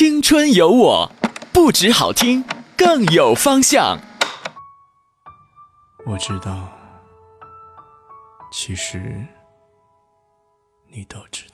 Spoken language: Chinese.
青春有我，不止好听，更有方向。 我知道，其实你都知道。